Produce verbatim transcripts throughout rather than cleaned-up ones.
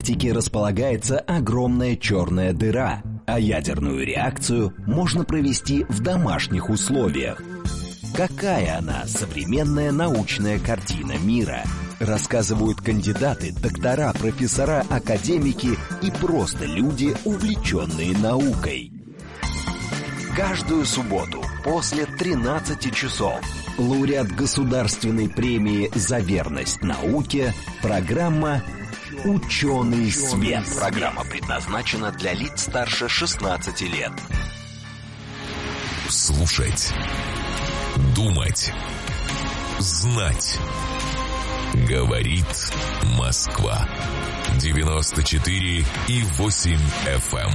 галактике располагается огромная черная дыра, а ядерную реакцию можно провести в домашних условиях. Какая она, современная научная картина мира? Рассказывают кандидаты, доктора, профессора, академики и просто люди, увлеченные наукой. Каждую субботу после тринадцати часов лауреат государственной премии «За верность науке» программа «Ученый свет». Программа предназначена для лиц старше шестнадцати лет. Слушать, думать, знать. Говорит Москва. девяносто четыре и восемь эф эм.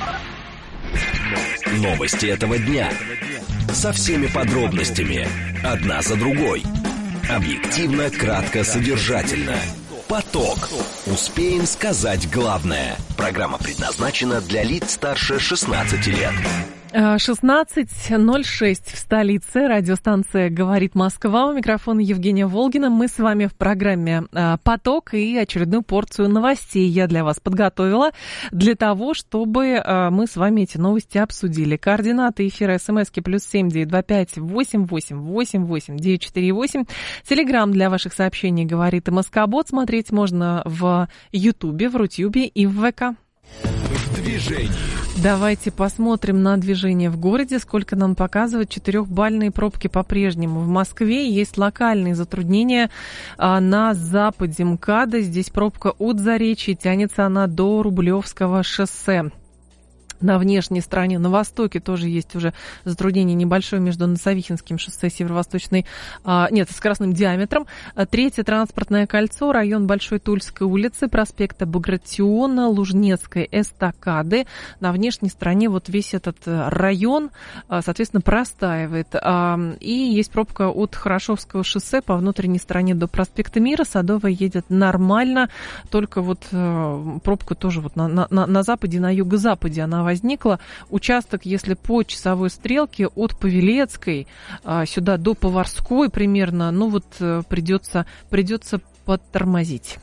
Новости этого дня. Со всеми подробностями. Одна за другой. Объективно, кратко, содержательно. Поток. Успеем сказать главное. Программа предназначена для лиц старше шестнадцати лет. шестнадцать ноль шесть в столице. Радиостанция «Говорит Москва». У микрофона Евгения Волгина. Мы с вами в программе «Поток», и очередную порцию новостей я для вас подготовила для того, чтобы мы с вами эти новости обсудили. Координаты эфира: смски плюс семь девять два пять восемь восемь восемь восемь девять четыре восемь. Телеграм для ваших сообщений «Говорит и Москобот». Смотреть можно в Ютубе, в Рутюбе и в ВК. В движении. Давайте посмотрим на движение в городе. Сколько нам показывают четырехбальные пробки по-прежнему. В Москве есть локальные затруднения а, на западе МКАДа. Здесь пробка от Заречья, тянется она до Рублевского шоссе. На внешней стороне, на востоке тоже есть уже затруднение небольшое между Носовихинским шоссе северо-восточной, а, нет, скоростным диаметром. Третье транспортное кольцо, район Большой Тульской улицы, проспекта Багратиона, Лужнецкой эстакады. На внешней стороне вот весь этот район, соответственно, простаивает. И есть пробка от Хорошевского шоссе по внутренней стороне до проспекта Мира. Садовая едет нормально, только вот пробка тоже вот на, на, на западе, на юго-западе она возникла. Участок, если по часовой стрелке от Павелецкой а, сюда до Поварской примерно, ну вот придется, придется подтормозить.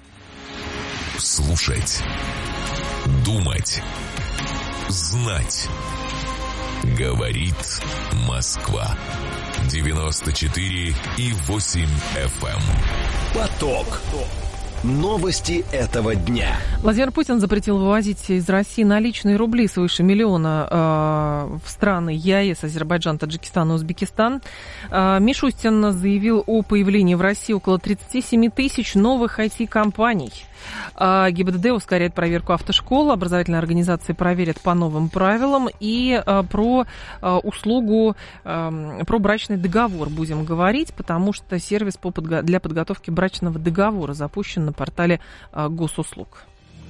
Слушать, думать, знать. Говорит Москва. девяносто четыре и восемь эф эм. Поток. Новости этого дня. Владимир Путин запретил вывозить из России наличные рубли свыше миллиона э, в страны ЕАЭС, Азербайджан, Таджикистан и Узбекистан. Э, Мишустин заявил о появлении в России около тридцать семь тысяч новых ай ти-компаний. Э, ГИБДД ускоряет проверку автошкол, образовательные организации проверят по новым правилам. И э, про э, услугу, э, про брачный договор будем говорить, потому что сервис по подго- для подготовки брачного договора запущен на портале э, госуслуг.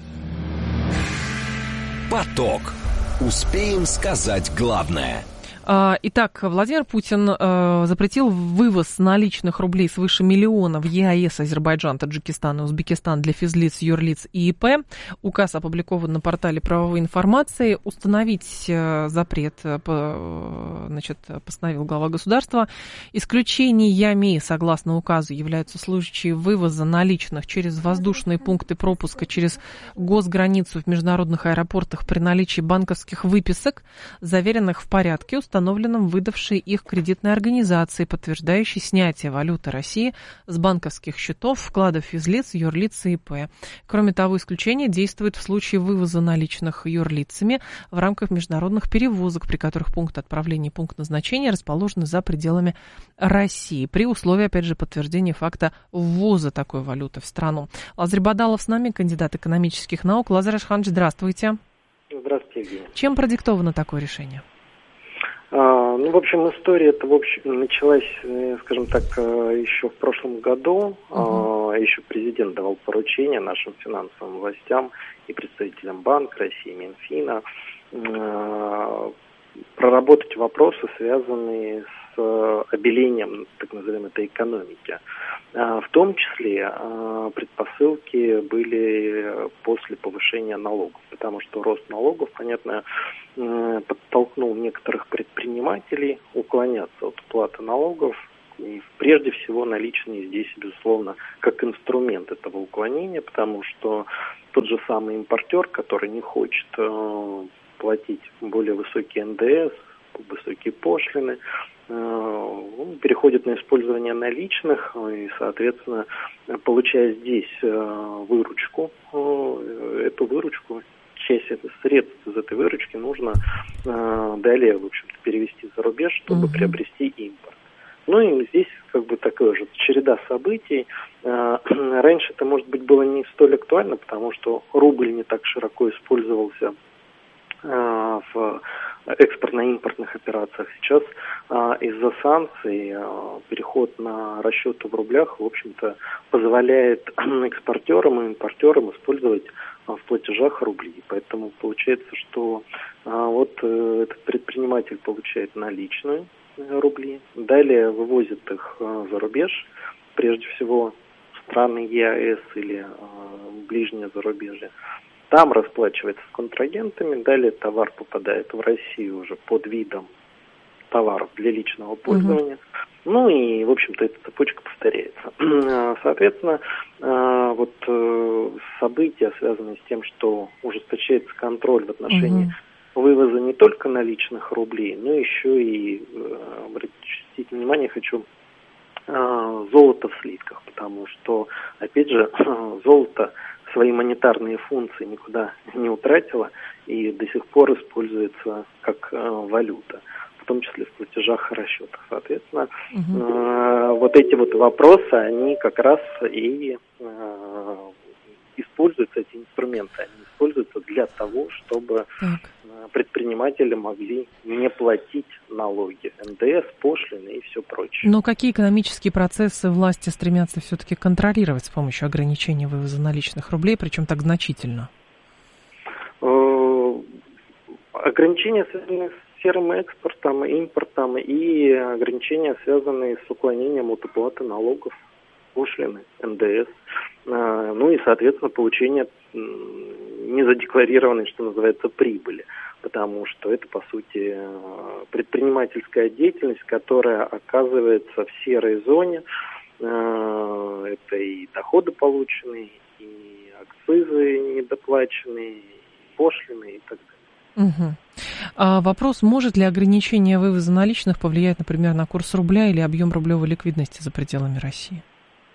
Поток. Успеем сказать главное. Итак, Владимир Путин э, запретил вывоз наличных рублей свыше миллиона в ЕАЭС, Азербайджан, Таджикистан и Узбекистан для физлиц, юрлиц и ИП. Указ опубликован на портале правовой информации. Установить э, запрет э, по, значит, постановил глава государства. Исключениями, согласно указу, являются случаи вывоза наличных через воздушные пункты пропуска, через госграницу в международных аэропортах при наличии банковских выписок, заверенных в порядке, установленном выдавшей их кредитной организации, подтверждающей снятие валюты России с банковских счетов, вкладов физлиц, юрлиц и ИП. Кроме того, исключение действует в случае вывоза наличных юрлицами в рамках международных перевозок, при которых пункт отправления и пункт назначения расположены за пределами России, при условии, опять же, подтверждения факта ввоза такой валюты в страну. Лазарь Бадалов с нами, кандидат экономических наук. Лазарь Ашханович, здравствуйте. Здравствуйте, Евгений. Чем продиктовано такое решение? А, ну, в общем, история эта, в общем, началась, скажем так, еще в прошлом году. Uh-huh. А, еще президент давал поручение нашим финансовым властям и представителям Банка России, Минфина а, проработать вопросы, связанные с обелением, так называемой, этой экономики. А, в том числе а, предпосылки были после повышения налогов, потому что рост налогов, понятно, подтолкнул некоторых предпринимателей уклоняться от уплаты налогов. И прежде всего наличные здесь, безусловно, как инструмент этого уклонения, потому что тот же самый импортер, который не хочет э, платить более высокий эн дэ эс, высокие пошлины, он переходит на использование наличных и, соответственно, получая здесь выручку, эту выручку, часть средств из этой выручки нужно далее, в общем-то, перевести за рубеж, чтобы uh-huh. приобрести импорт. Ну и здесь как бы такая же череда событий. Раньше это, может быть, было не столь актуально, потому что рубль не так широко использовался в экспортно-импортных операциях. Сейчас а, из-за санкций а, переход на расчеты в рублях, в общем-то, позволяет экспортерам и импортерам использовать а, в платежах рубли. Поэтому получается, что а, вот а, этот предприниматель получает наличные а, рубли, далее вывозит их а, за рубеж, прежде всего в страны е а эс или а, ближнее зарубежье. Там расплачивается с контрагентами, далее товар попадает в Россию уже под видом товаров для личного пользования. Uh-huh. Ну и, в общем-то, эта цепочка повторяется. Соответственно, вот события, связанные с тем, что ужесточается контроль в отношении uh-huh. вывоза не только наличных рублей, но еще и, обратите внимание, хочу, золото в слитках, потому что, опять же, золото свои монетарные функции никуда не утратила и до сих пор используется как э, валюта, в том числе в платежах и расчетах. Соответственно, угу. э, вот эти вот вопросы, они как раз и э, используются, эти инструменты, они используются для того, чтобы так. предприниматели могли не платить налоги, эн дэ эс, пошлины и все прочее. Но какие экономические процессы власти стремятся все-таки контролировать с помощью ограничения вывоза наличных рублей, причем так значительно? Ограничения, связанные с серым экспортом, импортом, и ограничения, связанные с уклонением от уплаты налогов, пошлины, эн дэ эс, ну и, соответственно, получение незадекларированной, что называется, прибыли, потому что это, по сути, предпринимательская деятельность, которая оказывается в серой зоне. Это и доходы полученные, и акцизы недоплаченные, и пошлины и так далее. Угу. А вопрос, может ли ограничение вывоза наличных повлиять, например, на курс рубля или объем рублевой ликвидности за пределами России?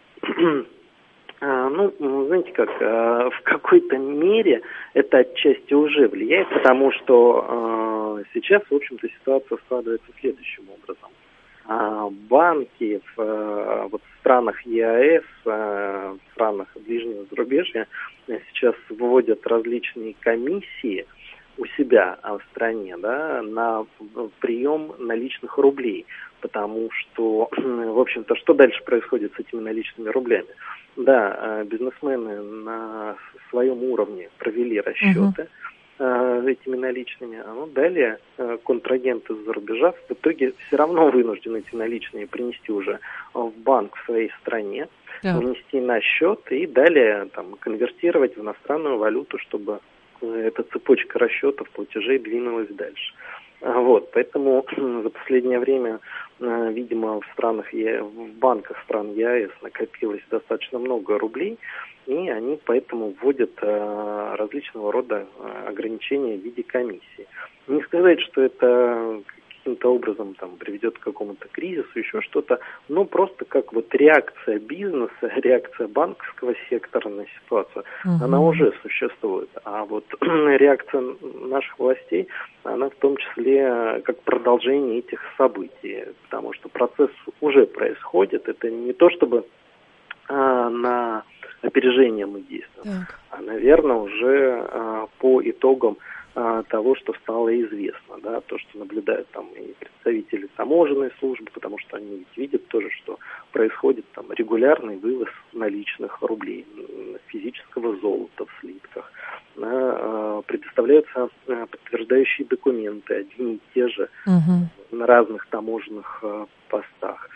Ну, знаете как, в какой-то мере это отчасти уже влияет, потому что сейчас, в общем-то, ситуация складывается следующим образом. Банки в, вот, в странах е а эс, в странах ближнего зарубежья сейчас вводят различные комиссии у себя в стране, да, на прием наличных рублей, потому что, в общем-то, что дальше происходит с этими наличными рублями? Да, бизнесмены на своем уровне провели расчеты uh-huh. этими наличными, а ну, далее контрагенты из-за рубежа в итоге все равно вынуждены эти наличные принести уже в банк в своей стране, yeah. внести на счет и далее там, конвертировать в иностранную валюту, чтобы эта цепочка расчетов, платежей длинулась дальше. Вот, поэтому за последнее время, видимо, в странах, в банках стран е а эс накопилось достаточно много рублей, и они поэтому вводят различного рода ограничения в виде комиссии. Не сказать, что это каким-то образом там приведет к какому-то кризису, еще что-то, но просто как вот реакция бизнеса, реакция банковского сектора на ситуацию, угу. она уже существует. А вот реакция наших властей, она в том числе как продолжение этих событий, потому что процесс уже происходит. Это не то, чтобы а, на опережение мы действуем, так. а, наверное, уже а, по итогам того, что стало известно, да, то, что наблюдают там и представители таможенной службы, потому что они ведь видят тоже, что происходит там регулярный вывоз наличных рублей, физического золота в слитках, да, предоставляются подтверждающие документы, одни и те же угу. на разных таможенных постах.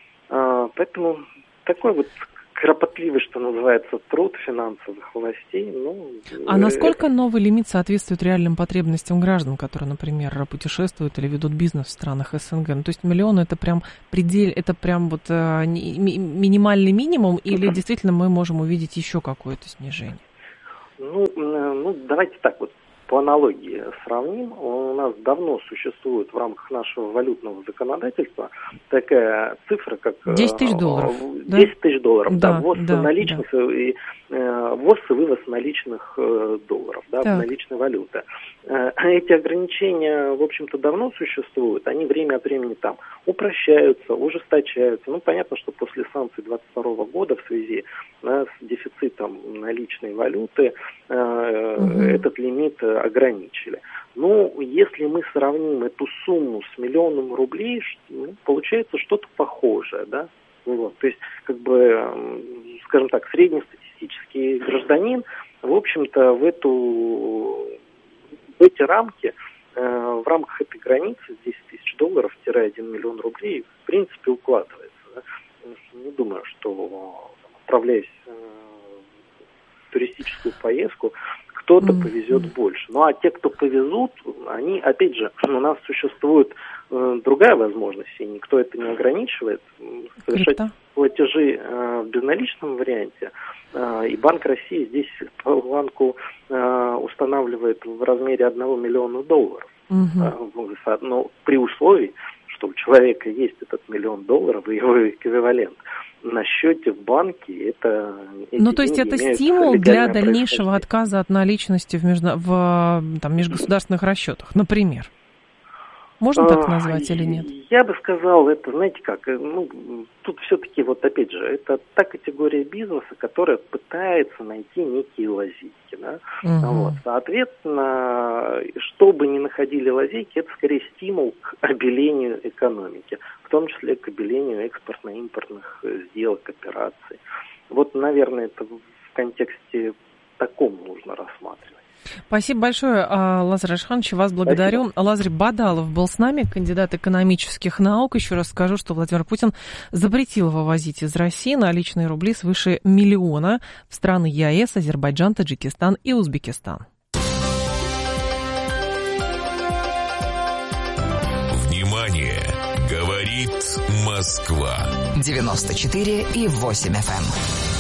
Поэтому такой вот кропотливый, что называется, труд финансовых властей. Ну, а насколько это... новый лимит соответствует реальным потребностям граждан, которые, например, путешествуют или ведут бизнес в странах эс эн гэ? Ну, то есть миллион это прям предель, это прям вот а, ми- минимальный минимум, или действительно мы можем увидеть еще какое-то снижение? Ну, ну, давайте так вот. По аналогии сравним, у нас давно существует в рамках нашего валютного законодательства такая цифра, как десять тысяч долларов. десять тысяч долларов, да, да, ввоз да, наличных да. и э, ввоз и вывоз наличных э, долларов, да, наличной валюты. Э, эти ограничения, в общем-то, давно существуют, они время от времени там упрощаются, ужесточаются. Ну, понятно, что после санкций двадцать второго года в связи да, с дефицитом наличной валюты э, угу. этот лимит ограничили. Ну, если мы сравним эту сумму с миллионом рублей, ну, получается что-то похожее, да? Вот. То есть, как бы, скажем так, среднестатистический гражданин, в общем-то, в эту, в эти рамки, э, в рамках этой границы десять тысяч долларов один миллион рублей, в принципе, укладывается. Да? Не думаю, что, отправляясь э, в туристическую поездку, кто-то mm-hmm. повезет больше. Ну, а те, кто повезут, они, опять же, у нас существует э, другая возможность, и никто это не ограничивает, совершать Крипто. платежи э, в безналичном варианте. Э, и Банк России здесь планку э, устанавливает в размере одного миллиона долларов. Mm-hmm. Э, но при условии, что у человека есть этот миллион долларов и его эквивалент на счете в банке, это... Ну, то есть это стимул для дальнейшего отказа от наличности в, между... в там, межгосударственных расчетах, например? Можно так назвать или нет? Я бы сказал, это, знаете как, ну, тут все-таки, вот опять же, это та категория бизнеса, которая пытается найти некие лазейки, да? Угу. Вот. Соответственно, что бы ни находили лазейки, это скорее стимул к обелению экономики, в том числе к обелению экспортно-импортных сделок, операций. Вот, наверное, это в контексте таком нужно рассматривать. Спасибо большое, Лазарь Ашханович, вас благодарю. Спасибо. Лазарь Бадалов был с нами, кандидат экономических наук. Еще раз скажу, что Владимир Путин запретил вывозить из России наличные рубли свыше миллиона в страны ЕАЭС, Азербайджан, Таджикистан и Узбекистан. Внимание! Говорит Москва. девяносто четыре и восемь эф эм.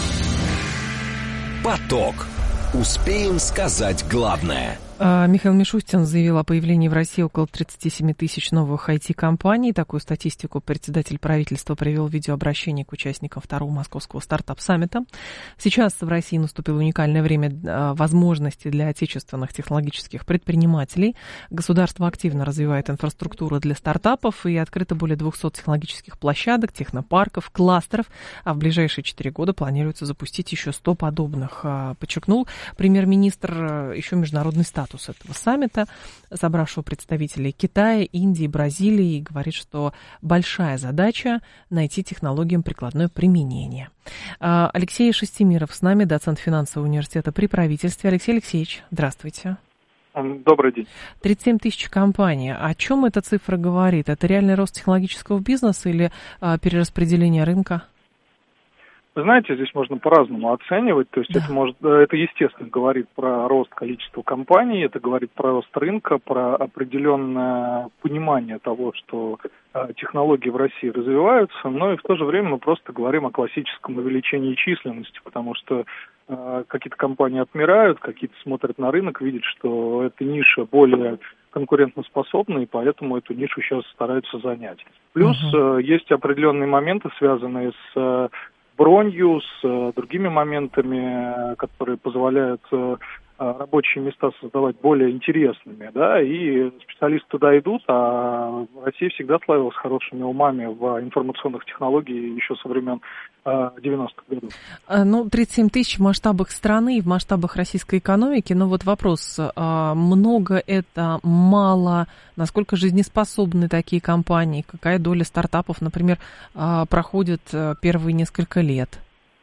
Поток. Успеем сказать главное. Михаил Мишустин заявил о появлении в России около тридцать семь тысяч новых ай ти-компаний. Такую статистику председатель правительства привел в видеообращении к участникам второго московского стартап-саммита. Сейчас в России наступило уникальное время возможностей для отечественных технологических предпринимателей. Государство активно развивает инфраструктуру для стартапов и открыто более двухсот технологических площадок, технопарков, кластеров, а в ближайшие четыре года планируется запустить еще сто подобных, подчеркнул премьер-министр. Еще международный статус этого саммита, собравшего представителей Китая, Индии, Бразилии, и говорит, что большая задача найти технологиям прикладное применение. Алексей Шестимиров с нами, доцент финансового университета при правительстве. Алексей Алексеевич, здравствуйте. Добрый день. тридцать семь тысяч компаний. О чем эта цифра говорит? Это реальный рост технологического бизнеса или а, перераспределение рынка? Вы знаете, здесь можно по-разному оценивать, то есть да. это, может, это, естественно, говорит про рост количества компаний, это говорит про рост рынка, про определенное понимание того, что э, технологии в России развиваются, но и в то же время мы просто говорим о классическом увеличении численности, потому что э, какие-то компании отмирают, какие-то смотрят на рынок, видят, что эта ниша более конкурентоспособна, и поэтому эту нишу сейчас стараются занять. Плюс uh-huh. э, есть определенные моменты, связанные с... Э, бронью, с э, другими моментами, которые позволяют э, рабочие места создавать более интересными, да, и специалисты туда идут, а Россия всегда славилась хорошими умами в информационных технологиях еще со времен э, девяностых годов. Ну, тридцать семь тысяч в масштабах страны и в масштабах российской экономики, но вот вопрос, много это, мало, насколько жизнеспособны такие компании, какая доля стартапов, например, проходит первые несколько лет?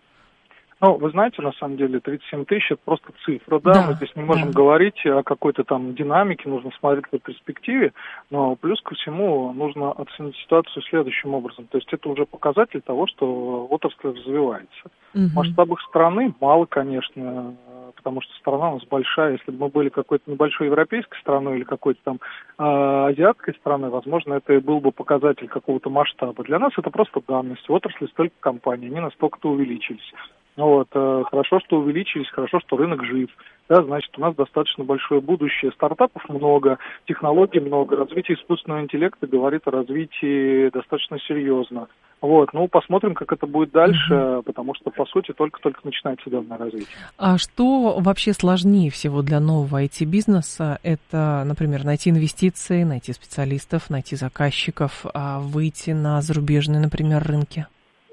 Ну, вы знаете, на самом деле, тридцать семь тысяч – это просто цифра, да? да, мы здесь не можем да. говорить о какой-то там динамике, нужно смотреть по перспективе, но плюс ко всему нужно оценить ситуацию следующим образом, то есть это уже показатель того, что отрасль развивается. Угу. В масштабах страны мало, конечно, потому что страна у нас большая, если бы мы были какой-то небольшой европейской страной или какой-то там э, азиатской страной, возможно, это и был бы показатель какого-то масштаба. Для нас это просто данность, в отрасли столько компаний, они настолько-то увеличились. Вот, хорошо, что увеличились, хорошо, что рынок жив. Да, значит, у нас достаточно большое будущее. Стартапов много, технологий много. Развитие искусственного интеллекта говорит о развитии достаточно серьезно. Вот, ну, посмотрим, как это будет дальше, uh-huh. потому что, по сути, только-только начинается данное развитие. А что вообще сложнее всего для нового ай ти-бизнеса? Это, например, найти инвестиции, найти специалистов, найти заказчиков, выйти на зарубежные, например, рынки?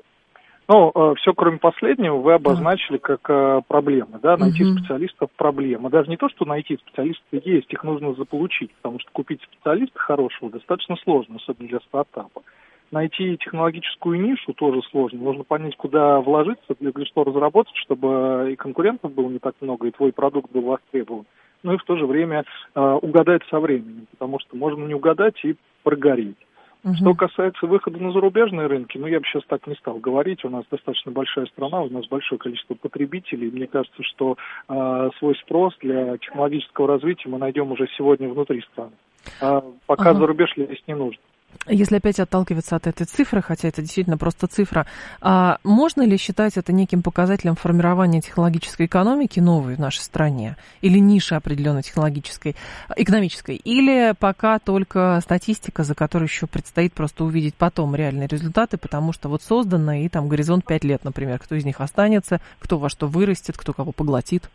Ну, все, кроме последнего, вы обозначили как проблемы, да, найти uh-huh. специалистов проблема. Даже не то, что найти специалистов есть, их нужно заполучить, потому что купить специалиста хорошего достаточно сложно, особенно для стартапа. Найти технологическую нишу тоже сложно. Нужно понять, куда вложиться, для что разработать, чтобы и конкурентов было не так много, и твой продукт был востребован. Ну и в то же время э, угадать со временем, потому что можно не угадать и прогореть. Uh-huh. Что касается выхода на зарубежные рынки, ну я бы сейчас так не стал говорить. У нас достаточно большая страна, у нас большое количество потребителей. Мне кажется, что э, свой спрос для технологического развития мы найдем уже сегодня внутри страны. А пока uh-huh. зарубеж лезть не нужно. Если опять отталкиваться от этой цифры, хотя это действительно просто цифра, а можно ли считать это неким показателем формирования технологической экономики новой в нашей стране? Или ниши определенной технологической, экономической? Или пока только статистика, за которой еще предстоит просто увидеть потом реальные результаты, потому что вот создано, и там горизонт пять лет, например, кто из них останется, кто во что вырастет, кто кого поглотит?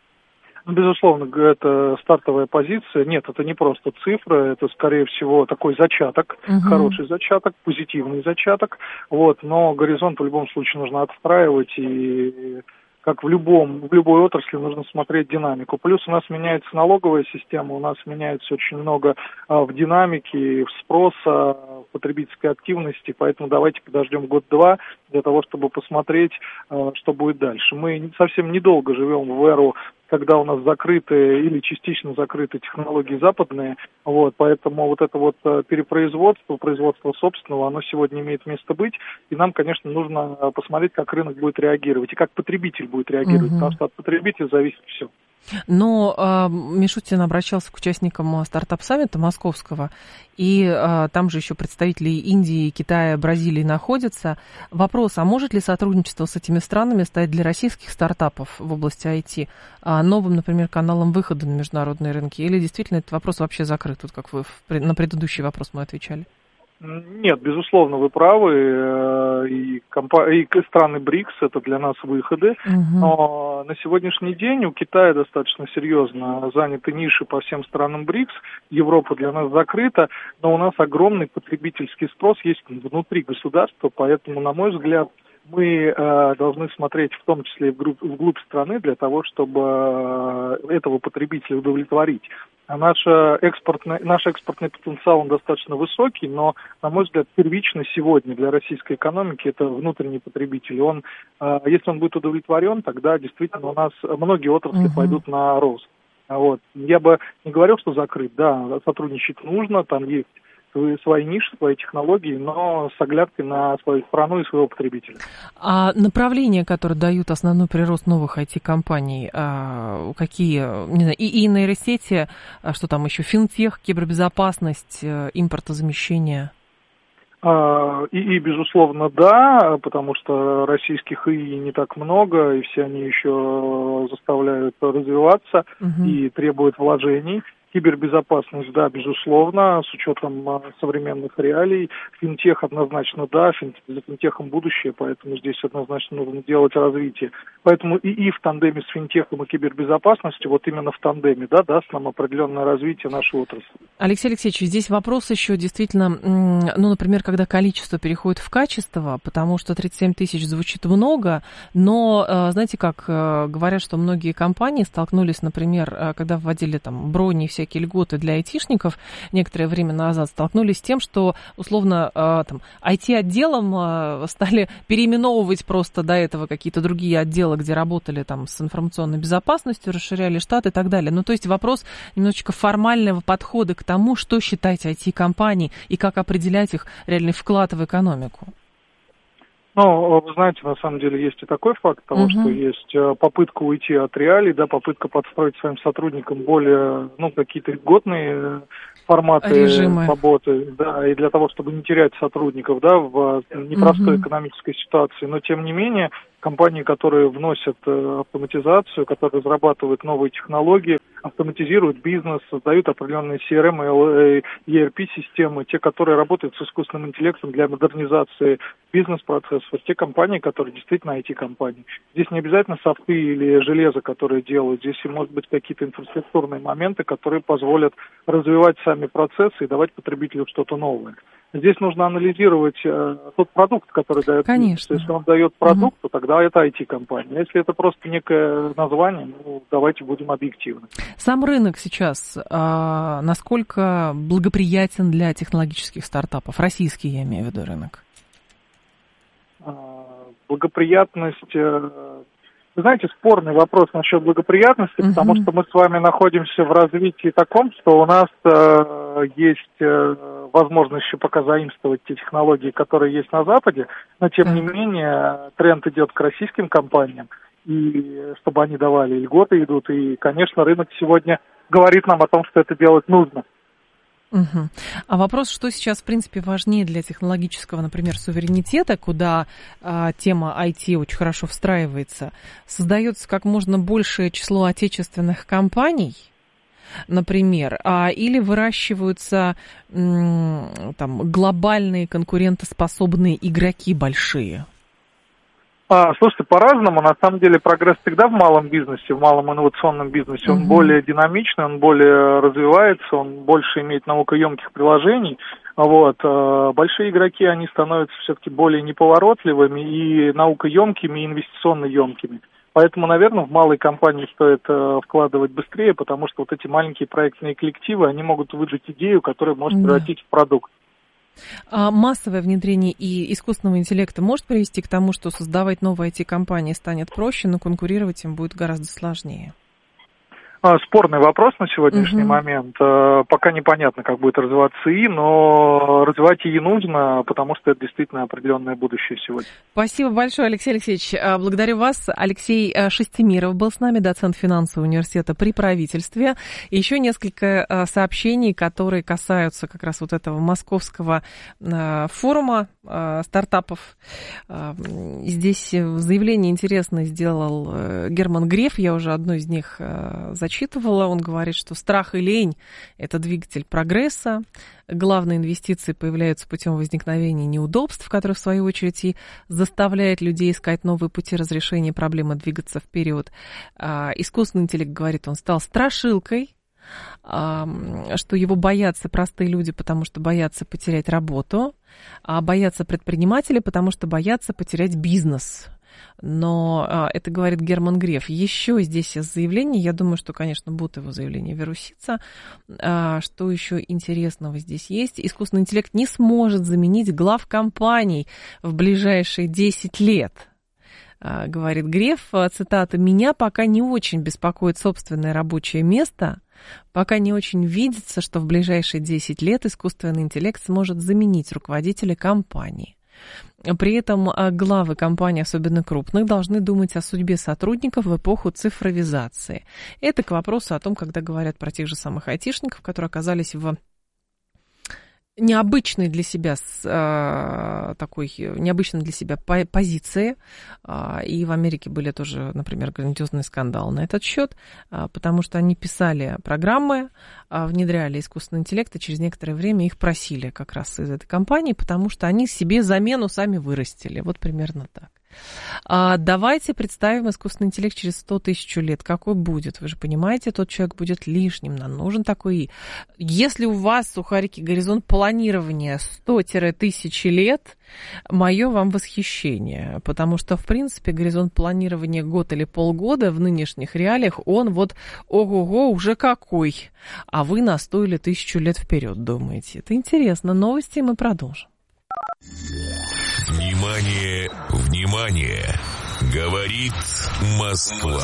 Безусловно, это стартовая позиция. Нет, это не просто цифра, это, скорее всего, такой зачаток, uh-huh. хороший зачаток, позитивный зачаток. Вот, но горизонт в любом случае нужно отстраивать, и как в любом, в любой отрасли нужно смотреть динамику. Плюс у нас меняется налоговая система, у нас меняется очень много а, в динамике, в спроса, в потребительской активности, поэтому давайте подождем год-два для того, чтобы посмотреть, а, что будет дальше. Мы совсем недолго живем в эру, когда у нас закрыты или частично закрыты технологии западные, вот, поэтому вот это вот перепроизводство, производство собственного, оно сегодня имеет место быть, и нам, конечно, нужно посмотреть, как рынок будет реагировать и как потребитель будет реагировать, угу. потому что от потребителя зависит все. Но э, Мишустин обращался к участникам стартап-саммита московского, и э, там же еще представители Индии, Китая, Бразилии находятся. Вопрос, а может ли сотрудничество с этими странами стать для российских стартапов в области ай ти э, новым, например, каналом выхода на международные рынки? Или действительно этот вопрос вообще закрыт, вот как вы в, на предыдущий вопрос мы отвечали? Нет, безусловно, вы правы, и, компа- и страны БРИКС – это для нас выходы, угу. но на сегодняшний день у Китая достаточно серьезно заняты ниши по всем странам БРИКС, Европа для нас закрыта, но у нас огромный потребительский спрос есть внутри государства, поэтому, на мой взгляд, мы э, должны смотреть в том числе и вглубь, вглубь страны для того, чтобы э, этого потребителя удовлетворить. А наш экспортный, наш экспортный потенциал он достаточно высокий, но, на мой взгляд, первично сегодня для российской экономики это внутренний потребитель. Он, э, если он будет удовлетворен, тогда действительно у нас многие отрасли uh-huh. пойдут на рост. Вот. Я бы не говорил, что закрыт. Да, сотрудничать нужно, там есть свои ниши, свои технологии, но с оглядкой на свою страну и своего потребителя. А направления, которые дают основной прирост новых ай ти-компаний, а, какие? Не знаю, и, и нейросети, а что там еще, финтех, кибербезопасность, импортозамещение? А, и, и, безусловно, да, потому что российских ИИ не так много, и все они еще заставляют развиваться угу. и требуют вложений. Кибербезопасность, да, безусловно, с учетом а, современных реалий. Финтех однозначно, да, фин, за финтехом будущее, поэтому здесь однозначно нужно делать развитие. Поэтому ИИ в тандеме с финтехом и кибербезопасностью, вот именно в тандеме, да, даст нам определенное развитие нашей отрасли. Алексей Алексеевич, здесь вопрос еще действительно, ну, например, когда количество переходит в качество, потому что тридцать семь тысяч звучит много, но, знаете, как говорят, что многие компании столкнулись, например, когда вводили там брони и всякие льготы для айтишников некоторое время назад, столкнулись с тем, что условно там ай ти-отделом стали переименовывать просто до этого какие-то другие отделы, где работали там с информационной безопасностью, расширяли штат и так далее. Ну, то есть вопрос немножечко формального подхода к тому, что считать ай ти-компанией и как определять их реальный вклад в экономику. Ну, вы знаете, на самом деле есть и такой факт того, uh-huh. что есть попытка уйти от реалий, да, попытка подстроить своим сотрудникам более, ну, какие-то годные форматы Режимы. работы, да, и для того, чтобы не терять сотрудников, да, в непростой uh-huh. экономической ситуации. Но, тем не менее, компании, которые вносят автоматизацию, которые разрабатывают новые технологии, автоматизируют бизнес, создают определенные си эр эм и и ар пи-системы, те, которые работают с искусственным интеллектом для модернизации бизнес-процессов, те компании, которые действительно ай ти-компании. Здесь не обязательно софты или железо, которые делают, здесь и, может быть, какие-то инфраструктурные моменты, которые позволят развивать сами процессы и давать потребителю что-то новое. Здесь нужно анализировать э, тот продукт, который дает бизнес. Если он дает продукт, угу. то тогда это ай ти-компания. Если это просто некое название, ну, давайте будем объективны. Сам рынок сейчас э, насколько благоприятен для технологических стартапов? Российский, я имею в виду, рынок. Э, благоприятность... Э, Вы знаете, спорный вопрос насчет благоприятности, uh-huh. потому что мы с вами находимся в развитии таком, что у нас э, есть э, возможность еще пока заимствовать те технологии, которые есть на Западе, но тем uh-huh. не менее тренд идет к российским компаниям, и чтобы они давали льготы идут, и, конечно, рынок сегодня говорит нам о том, что это делать нужно. Угу. А вопрос, что сейчас, в принципе, важнее для технологического, например, суверенитета, куда а, тема ай ти очень хорошо встраивается, создается как можно большее число отечественных компаний, например, а, или выращиваются м, там, глобальные конкурентоспособные игроки большие? А, слушайте, по-разному. На самом деле прогресс всегда в малом бизнесе, в малом инновационном бизнесе. Он uh-huh. более динамичный, он более развивается, он больше имеет наукоемких приложений. Вот. Большие игроки, они становятся все-таки более неповоротливыми и наукоемкими, и инвестиционно емкими. Поэтому, наверное, в малые компании стоит вкладывать быстрее, потому что вот эти маленькие проектные коллективы, они могут выжать идею, которая может превратить в продукт. А массовое внедрение и искусственного интеллекта может привести к тому, что создавать новые ай ти-компании станет проще, но конкурировать им будет гораздо сложнее? Спорный вопрос на сегодняшний uh-huh. момент. Пока непонятно, как будет развиваться ИИ, но развивать ИИ нужно, потому что это действительно определенное будущее сегодня. Спасибо большое, Алексей Алексеевич. Благодарю вас. Алексей Шестимиров был с нами, доцент финансового университета при правительстве. И еще несколько сообщений, которые касаются как раз вот этого московского форума стартапов. Здесь заявление интересное сделал Герман Греф. Я уже одно из них зачитывала. Он говорит, что страх и лень – это двигатель прогресса. Главные инвестиции появляются путем возникновения неудобств, которые, в свою очередь, и заставляют людей искать новые пути разрешения проблемы, двигаться вперед. Искусственный интеллект, говорит, он стал страшилкой, что его боятся простые люди, потому что боятся потерять работу, а боятся предприниматели, потому что боятся потерять бизнес. Но это говорит Герман Греф. Еще здесь заявление, я думаю, что, конечно, будут его заявления вируситься. Что еще интересного здесь есть? Искусственный интеллект не сможет заменить глав компаний в ближайшие десять лет. Говорит Греф, цитата, «Меня пока не очень беспокоит собственное рабочее место, пока не очень видится, что в ближайшие десять лет искусственный интеллект сможет заменить руководителя компании». При этом главы компаний, особенно крупных, должны думать о судьбе сотрудников в эпоху цифровизации. Это к вопросу о том, когда говорят про тех же самых айтишников, которые оказались в необычной для себя такой необычной для себя позиции, и в Америке были тоже, например, грандиозные скандалы на этот счет, потому что они писали программы, внедряли искусственный интеллект, и через некоторое время их просили как раз из этой компании, потому что они себе замену сами вырастили. Вот примерно так. А давайте представим искусственный интеллект через сто тысяч лет. Какой будет? Вы же понимаете, тот человек будет лишним. Нам нужен такой. Если у вас, сухарики, горизонт планирования сто тысяч лет, мое вам восхищение. Потому что, в принципе, горизонт планирования год или полгода в нынешних реалиях, он вот ого-го уже какой. А вы на сто или тысячу лет вперед думаете. Это интересно. Новости мы продолжим. Внимание, внимание! Говорит Москва.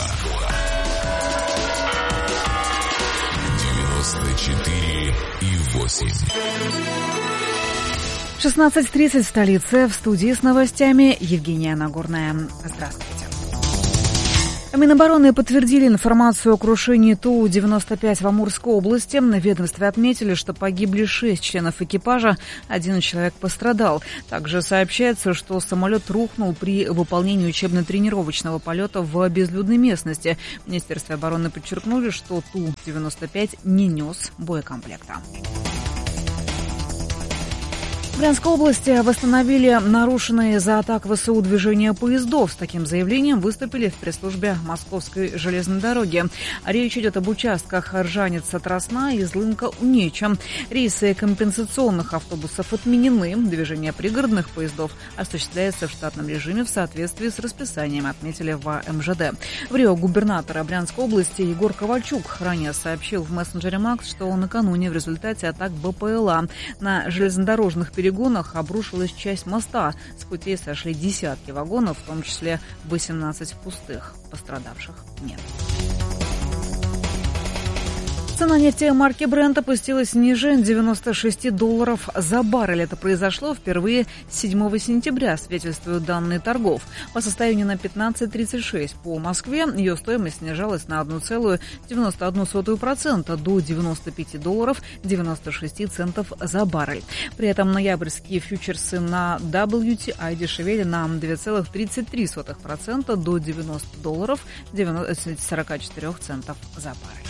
девяносто четыре и восемь. шестнадцать тридцать в столице. В студии с новостями Евгения Нагорная. Здравствуйте. Минобороны подтвердили информацию о крушении Ту девяносто пять в Амурской области. В ведомстве отметили, что погибли шесть членов экипажа, один человек пострадал. Также сообщается, что самолет рухнул при выполнении учебно-тренировочного полета в безлюдной местности. В Министерстве обороны подчеркнули, что Ту девяносто пять не нес боекомплекта. В Брянской области восстановили нарушенные за атак ВСУ движения поездов. С таким заявлением выступили в пресс-службе Московской железной дороги. Речь идет об участках Ржаница-Тросна и Злынка-Унеча. Рейсы компенсационных автобусов отменены. Движение пригородных поездов осуществляется в штатном режиме в соответствии с расписанием, отметили в эм жэ дэ. В Рио губернатор Брянской области Егор Ковальчук ранее сообщил в мессенджере Макс, что накануне в результате атак бэ пэ эл а на железнодорожных перегонах перегонах обрушилась часть моста. С путей сошли десятки вагонов, в том числе восемнадцать пустых. Пострадавших нет. Цена нефти марки Brent опустилась ниже девяноста шести долларов за баррель. Это произошло впервые с седьмого сентября, свидетельствуют данные торгов. По состоянию на пятнадцать тридцать шесть по Москве ее стоимость снижалась на одна целая девяносто одна сотая процента до девяноста пяти долларов девяноста шести центов за баррель. При этом ноябрьские фьючерсы на дабл ю ти ай дешевели на два целых тридцать три сотых процента до девяноста долларов сорока четырёх центов за баррель.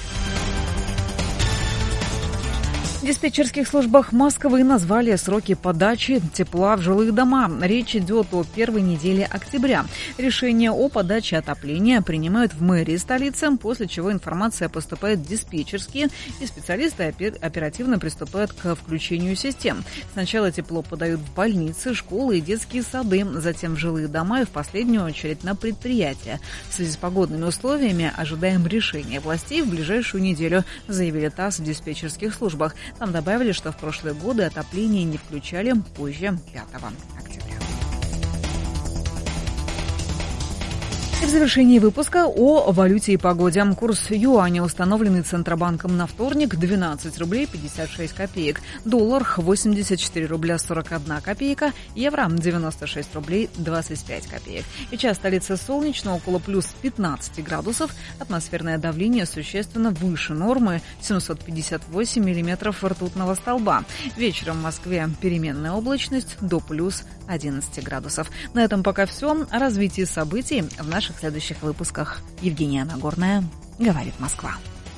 В диспетчерских службах Москвы назвали сроки подачи тепла в жилые дома. Речь идет о первой неделе октября. Решение о подаче отопления принимают в мэрии столицы, после чего информация поступает в диспетчерские, и специалисты оперативно приступают к включению систем. Сначала тепло подают в больницы, школы и детские сады, затем в жилые дома и в последнюю очередь на предприятия. В связи с погодными условиями ожидаем решения властей в ближайшую неделю, заявили ТАСС в диспетчерских службах. Там добавили, что в прошлые годы отопление не включали позже пятого октября. И в завершении выпуска о валюте и погоде. Курс юаня, установленный Центробанком на вторник, двенадцать рублей пятьдесят шесть копеек. Доллар восемьдесят четыре рубля сорок одна копейка. Евро девяносто шесть рублей двадцать пять копеек. Сейчас столица солнечно, около плюс пятнадцать градусов. Атмосферное давление существенно выше нормы, семьсот пятьдесят восемь миллиметров ртутного столба. Вечером в Москве переменная облачность до плюс одиннадцать градусов. На этом пока все. О развитии событий в наших В следующих выпусках. Евгения Нагорная, говорит Москва.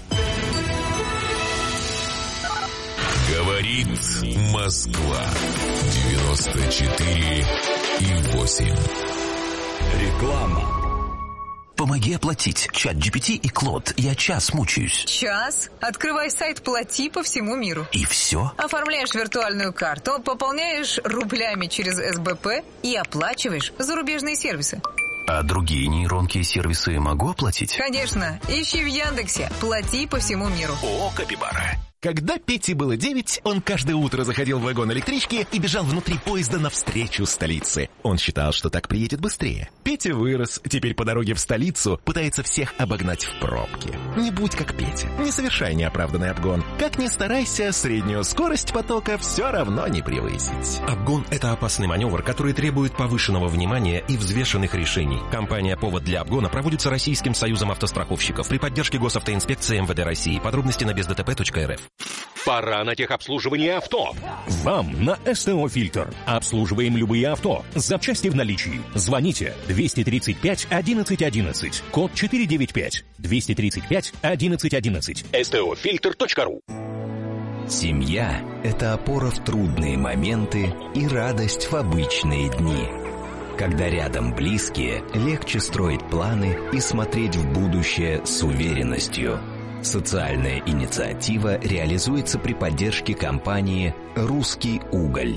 Говорит Москва. девяносто четыре и восемь. Реклама. Помоги оплатить. Чат джи пи ти и Клод. Я час мучаюсь. Час? Открывай сайт «Плати» по всему миру. И все? Оформляешь виртуальную карту, пополняешь рублями через эс бэ пэ и оплачиваешь зарубежные сервисы. А другие нейронки и сервисы могу оплатить? Конечно. Ищи в Яндексе. «Плати» по всему миру. О, Капибара. Когда Пете было девять, он каждое утро заходил в вагон электрички и бежал внутри поезда навстречу столице. Он считал, что так приедет быстрее. Петя вырос, теперь по дороге в столицу пытается всех обогнать в пробке. Не будь как Петя, не совершай неоправданный обгон. Как ни старайся, среднюю скорость потока все равно не превысить. Обгон – это опасный маневр, который требует повышенного внимания и взвешенных решений. Компания «Повод для обгона» проводится Российским союзом автостраховщиков при поддержке Госавтоинспекции эм вэ дэ России. Подробности на без дэ тэ пэ точка эр эф. Пора на техобслуживание авто. Вам на эс тэ о «Фильтр». Обслуживаем любые авто. Запчасти в наличии. Звоните двести тридцать пять одиннадцать одиннадцать. Код четыреста девяносто пять. двести тридцать пять одиннадцать одиннадцать. эс тэ о фильтр точка ру. Семья – это опора в трудные моменты и радость в обычные дни. Когда рядом близкие, легче строить планы и смотреть в будущее с уверенностью. Социальная инициатива реализуется при поддержке компании «Русский уголь».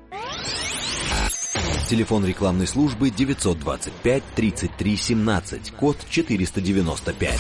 Телефон рекламной службы девятьсот двадцать пять тридцать три семнадцать, код четыреста девяносто пять.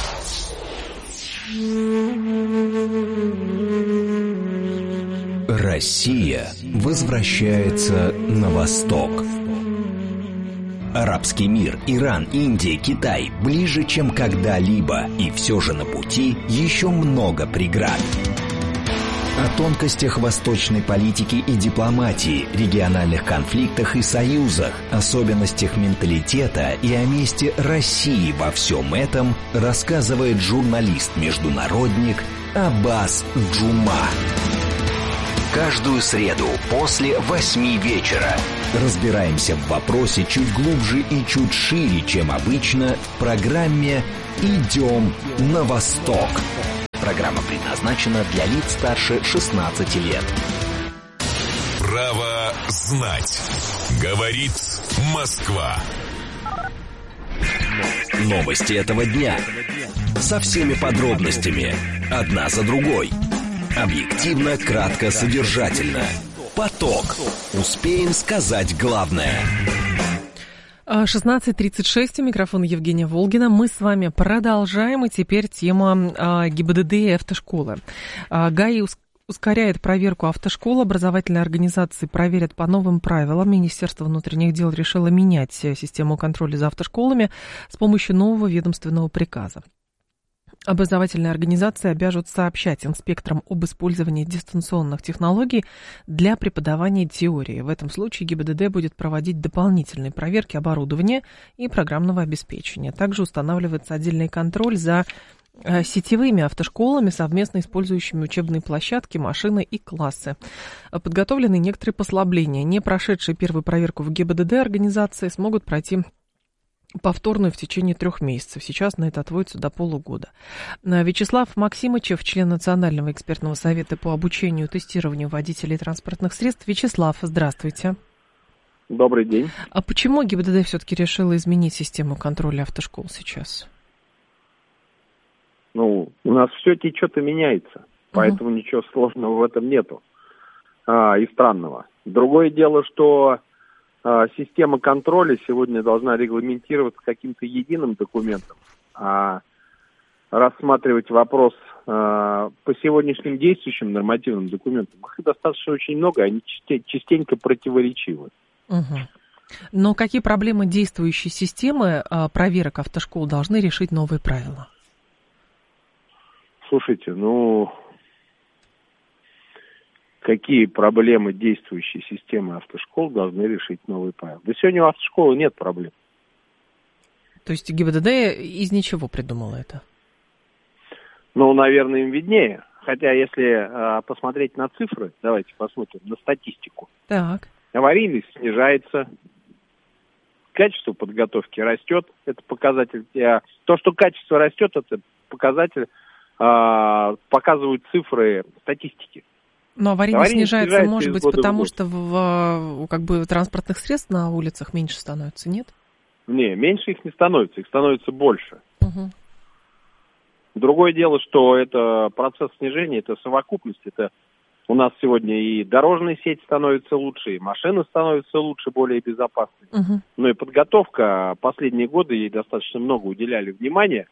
Россия возвращается на восток. Арабский мир, Иран, Индия, Китай ближе, чем когда-либо, и все же на пути еще много преград. О тонкостях восточной политики и дипломатии, региональных конфликтах и союзах, особенностях менталитета и о месте России во всем этом рассказывает журналист-международник Аббас Джума. Каждую среду после восьми вечера разбираемся в вопросе чуть глубже и чуть шире, чем обычно, в программе «Идем на восток». Программа предназначена для лиц старше шестнадцати лет. Право знать. Говорит Москва. Новости этого дня. Со всеми подробностями. Одна за другой. Объективно, кратко, содержательно. Поток. Успеем сказать главное. шестнадцать тридцать шесть, у микрофона Евгения Волгина. Мы с вами продолжаем, и теперь тема а, ГИБДД и автошколы. А, ГАИ ускоряет проверку автошкол, образовательные организации проверят по новым правилам. Министерство внутренних дел решило менять систему контроля за автошколами с помощью нового ведомственного приказа. Образовательные организации обяжут сообщать инспекторам об использовании дистанционных технологий для преподавания теории. В этом случае ГИБДД будет проводить дополнительные проверки оборудования и программного обеспечения. Также устанавливается отдельный контроль за сетевыми автошколами, совместно использующими учебные площадки, машины и классы. Подготовлены некоторые послабления. Не прошедшие первую проверку в ГИБДД организации смогут пройти повторную в течение трех месяцев. Сейчас на это отводится до полугода. Вячеслав Максимычев, член Национального экспертного совета по обучению и тестированию водителей транспортных средств. Вячеслав, здравствуйте. Добрый день. А почему ГИБДД все-таки решила изменить систему контроля автошкол сейчас? Ну, у нас все течет и меняется, поэтому uh-huh. ничего сложного в этом нету а, и странного. Другое дело, что система контроля сегодня должна регламентироваться каким-то единым документом, а рассматривать вопрос э, по сегодняшним действующим нормативным документам. Их достаточно очень много, они частенько противоречивы. Угу. Но какие проблемы действующей системы э, проверок автошкол должны решить новые правила? Слушайте, ну... Какие проблемы действующей системы автошкол должны решить новые правила? Да сегодня у автошколы нет проблем. То есть ГИБДД из ничего придумала это? Ну, наверное, им виднее. Хотя, если э, посмотреть на цифры, давайте посмотрим на статистику. Так. Аварийность снижается, качество подготовки растет, это показатель. Э, то, что качество растет, это показатель, э, показывают цифры статистики. Но аварийность снижается, снижается, может быть, потому что в, как бы, транспортных средств на улицах меньше становится, нет? Не, меньше их не становится, их становится больше. Угу. Другое дело, что это процесс снижения, это совокупность. Это у нас сегодня и дорожная сеть становится лучше, и машины становятся лучше, более безопасными. Угу. Но и подготовка, последние годы ей достаточно много уделяли внимания.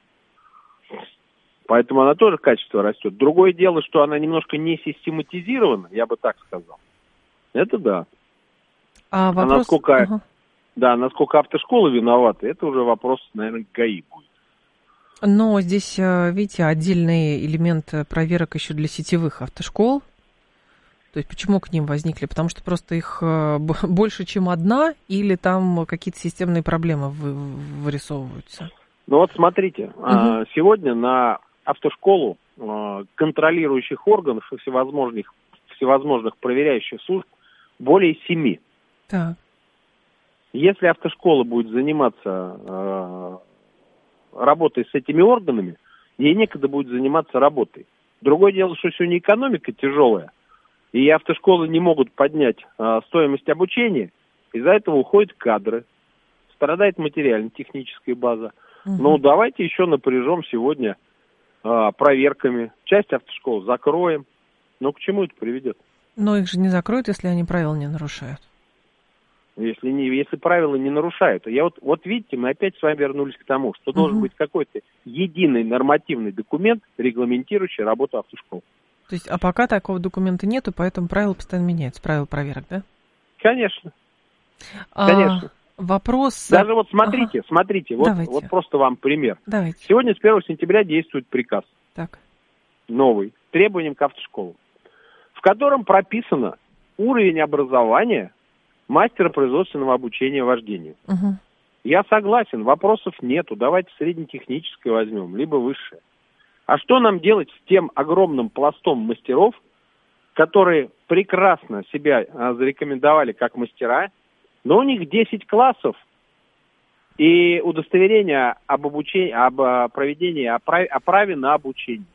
Поэтому она тоже качество растет. Другое дело, что она немножко не систематизирована, я бы так сказал. Это да. А, вопрос... а насколько, угу. да, насколько автошколы виноваты, это уже вопрос, наверное, ГАИ будет. Но здесь, видите, отдельный элемент проверок еще для сетевых автошкол. То есть почему к ним возникли? Потому что просто их больше, чем одна, или там какие-то системные проблемы вырисовываются? Ну вот смотрите, угу. сегодня на автошколу контролирующих органов и всевозможных, всевозможных проверяющих служб более семи. Так. Если автошкола будет заниматься э, работой с этими органами, ей некогда будет заниматься работой. Другое дело, что сегодня экономика тяжелая, и автошколы не могут поднять э, стоимость обучения, из-за этого уходят кадры, страдает материально-техническая база. Угу. Ну, давайте еще напряжем сегодня а, проверками. Часть автошкол закроем. Но к чему это приведет? Но их же не закроют, если они правила не нарушают. Если, не, если правила не нарушают. Я вот, вот видите, мы опять с вами вернулись к тому, что угу. должен быть какой-то единый нормативный документ, регламентирующий работу автошкол. То есть, а пока такого документа нету, поэтому правила постоянно меняются, правила проверок, да? Конечно. А... Конечно. Вопрос... Даже вот смотрите, ага. смотрите, вот, вот просто вам пример. Давайте. Сегодня с первого сентября действует приказ. Так. Новый. Требованием к автошколам. котором прописано уровень образования мастера производственного обучения вождению. Угу. Я согласен, вопросов нету. Давайте среднетехническое возьмем, либо высшее. А что нам делать с тем огромным пластом мастеров, которые прекрасно себя а, зарекомендовали как мастера, но у них десять классов и удостоверение об обучении, об а, проведении, о праве, о праве на обучение.